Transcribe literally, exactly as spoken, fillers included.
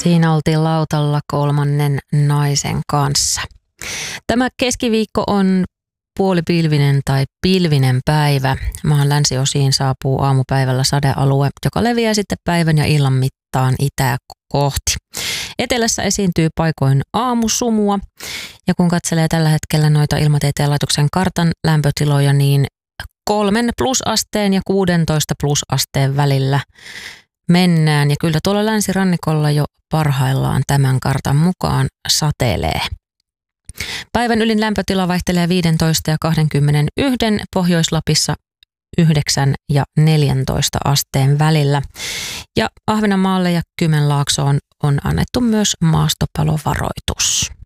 Siinä oltiin lautalla kolmannen naisen kanssa. Tämä keskiviikko on puolipilvinen tai pilvinen päivä. Maan länsiosiin saapuu aamupäivällä sadealue, joka leviää sitten päivän ja illan mittaan itää kohti. Etelässä esiintyy paikoin aamusumua, ja kun katselee tällä hetkellä noita Ilmatieteen laitoksen kartan lämpötiloja, niin kolmen plusasteen ja kuudentoista plusasteen välillä mennään. Ja kyllä tuolla länsirannikolla jo parhaillaan tämän kartan mukaan satelee. Päivän ylin lämpötila vaihtelee viisitoista ja kaksikymmentäyksi, Pohjois-Lapissa yhdeksän ja neljäntoista asteen välillä. Ja Ahvenanmaalle ja Kymenlaaksoon on annettu myös maastopalovaroitus.